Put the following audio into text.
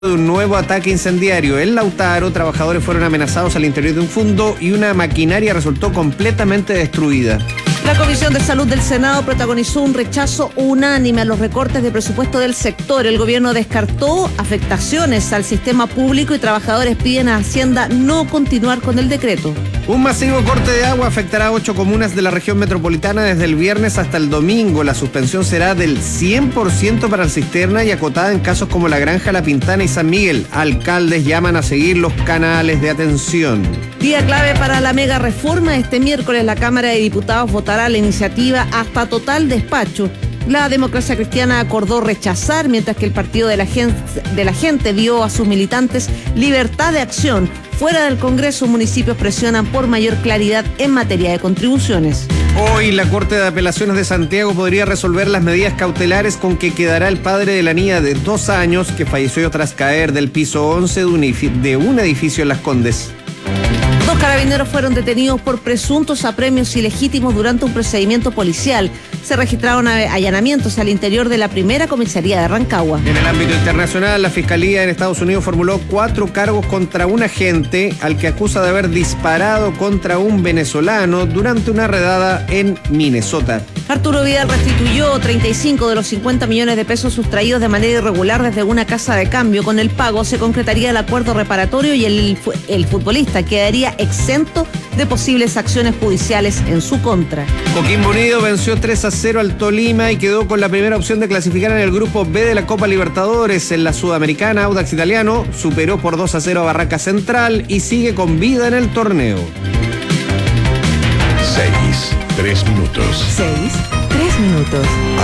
de un nuevo ataque incendiario. En Lautaro, trabajadores fueron amenazados al interior de un fondo y una maquinaria resultó completamente destruida. La Comisión de Salud del Senado protagonizó un rechazo unánime a los recortes de presupuesto del sector. El gobierno descartó afectaciones al sistema público y trabajadores piden a Hacienda no continuar con el decreto. Un masivo corte de agua afectará a 8 comunas de la región metropolitana desde el viernes hasta el domingo. La suspensión será del 100% para el cisterna y acotada en casos como La Granja, La Pintana y San Miguel. Alcaldes llaman a seguir los canales de atención. Día clave para la mega reforma. Este miércoles la Cámara de Diputados votará la iniciativa hasta total despacho. La Democracia Cristiana acordó rechazar, mientras que el Partido de la Gente dio a sus militantes libertad de acción. Fuera del Congreso, municipios presionan por mayor claridad en materia de contribuciones. Hoy la Corte de Apelaciones de Santiago podría resolver las medidas cautelares con que quedará el padre de la niña de 2 años que falleció tras caer del piso 11 de un edificio en Las Condes. 2 carabineros fueron detenidos por presuntos apremios ilegítimos durante un procedimiento policial. Se registraron allanamientos al interior de la primera comisaría de Rancagua. En el ámbito internacional, la Fiscalía en Estados Unidos formuló 4 cargos contra un agente al que acusa de haber disparado contra un venezolano durante una redada en Minnesota. Arturo Vidal restituyó 35 de los 50 millones de pesos sustraídos de manera irregular desde una casa de cambio. Con el pago se concretaría el acuerdo reparatorio y el futbolista quedaría exento de posibles acciones judiciales en su contra. Coquimbo Unido venció 3-0 al Tolima y quedó con la primera opción de clasificar en el grupo B de la Copa Libertadores. En la Sudamericana, Audax Italiano superó por 2-0 a Barraca Central y sigue con vida en el torneo. 6, 3 minutos. 6, 3 minutos.